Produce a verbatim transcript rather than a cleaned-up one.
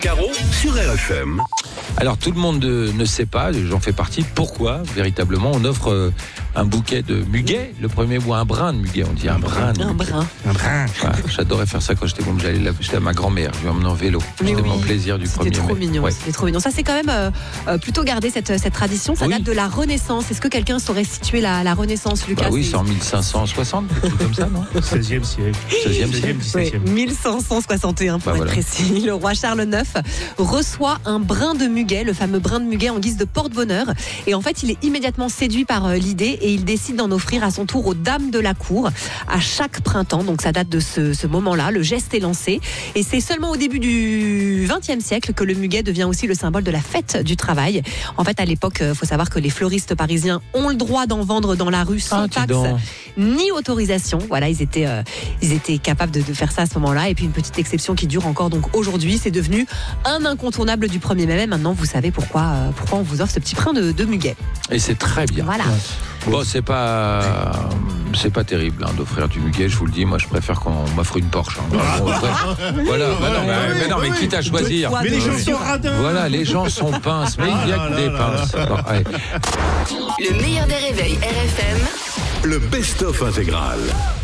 Caro sur R F M. Alors tout le monde ne sait pas, j'en fais partie, pourquoi véritablement on offre euh, un bouquet de muguet, le premier ou un brin de muguet, on dit un brin de Un muguet. brin. Un brin. Voilà, j'adorais faire ça quand j'étais bon, j'allais l'acheter à ma grand-mère, je lui emmenais en vélo. Mais C'était oui, mon plaisir du premier C'était trop mai. mignon, Ouais. c'était trop mignon. Ça c'est quand même euh, euh, plutôt gardé cette, cette tradition, ça Oui. date de la Renaissance. Est-ce que quelqu'un saurait situer la, la Renaissance, Lucas? Bah oui, c'est en mille cinq cent soixante, quelque chose comme ça, non? seizième siècle. seizième siècle. Oui, dix-septième. mille cinq cent soixante et un pour Bah être voilà. précis. Le roi Charles neuf reçoit un brin de muguet, le fameux brin de muguet en guise de porte-bonheur. Et en fait, il est immédiatement séduit par euh, l'idée et il décide d'en offrir à son tour aux dames de la cour à chaque printemps. Donc ça date de ce, ce moment-là. Le geste est lancé. Et c'est seulement au début du vingtième siècle que le muguet devient aussi le symbole de la fête du travail. En fait, à l'époque, il faut savoir que les fleuristes parisiens ont le droit d'en vendre dans la rue sans Ah, dis taxe donc. ni autorisation. Voilà, ils étaient, euh, ils étaient capables de, de faire ça à ce moment-là. Et puis une petite exception qui dure encore donc aujourd'hui. C'est devenu un incontournable du premier mai. Maintenant, vous savez pourquoi, euh, pourquoi on vous offre ce petit brin de, de muguet. Et c'est très bien. Voilà. Bon, c'est pas, c'est pas terrible hein, d'offrir du muguet, je vous le dis. Moi, je préfère qu'on m'offre une Porsche. hein. Bon, après, voilà, bah non, mais, mais non, mais quitte à choisir. fois Mais les de- gens sont radins. Voilà, les gens sont pinces, mais il n'y a Ah que là des là pinces. Bon, allez. Le meilleur des réveils R F M. Le best-of intégral.